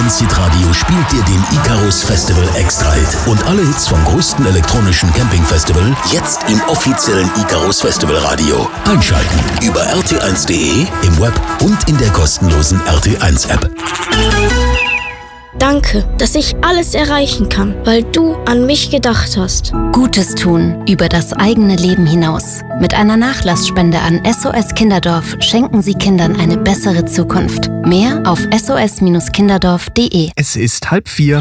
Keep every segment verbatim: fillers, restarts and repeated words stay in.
eins Hitradio spielt dir den Icarus Festival Extra Hit und alle Hits vom größten elektronischen Campingfestival jetzt im offiziellen Icarus Festival Radio. Einschalten über r t eins punkt d e, im Web und in der kostenlosen R T eins App. Danke, dass ich alles erreichen kann, weil du an mich gedacht hast. Gutes tun über das eigene Leben hinaus. Mit einer Nachlassspende an S O S Kinderdorf schenken Sie Kindern eine bessere Zukunft. Mehr auf s o s kinderdorf punkt d e. Es ist halb vier.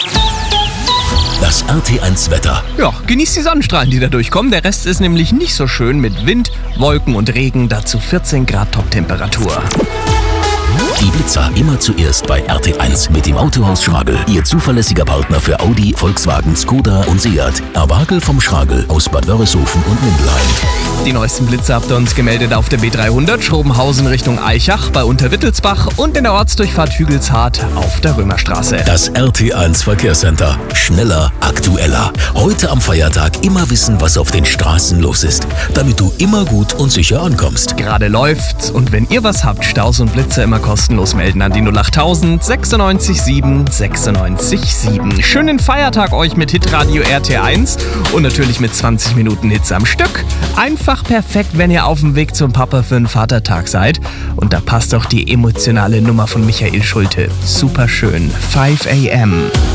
Das R T eins Wetter. Ja, genießt die Sonnenstrahlen, die da durchkommen. Der Rest ist nämlich nicht so schön mit Wind, Wolken und Regen. Dazu vierzehn Grad Toptemperatur. Die Blitzer immer zuerst bei R T eins mit dem Autohaus Schragel. Ihr zuverlässiger Partner für Audi, Volkswagen, Skoda und Seat. Erwagel vom Schragel aus Bad Wörishofen und Mindelheim. Die neuesten Blitzer habt ihr uns gemeldet auf der B dreihundert, Schrobenhausen Richtung Eichach bei Unterwittelsbach und in der Ortsdurchfahrt Hügelshardt auf der Römerstraße. Das R T eins Verkehrscenter. Schneller, aktueller. Heute am Feiertag immer wissen, was auf den Straßen los ist, damit du immer gut und sicher ankommst. Gerade läuft's und wenn ihr was habt, Staus und Blitzer immer kostenlos melden an die null achttausend sechsundneunzig sieben sechsundneunzig sieben. Schönen Feiertag euch mit Hitradio R T eins und natürlich mit zwanzig Minuten Hits am Stück. Einfach perfekt, wenn ihr auf dem Weg zum Papa für den Vatertag seid. Und da passt auch die emotionale Nummer von Michael Schulte. Super schön. five a m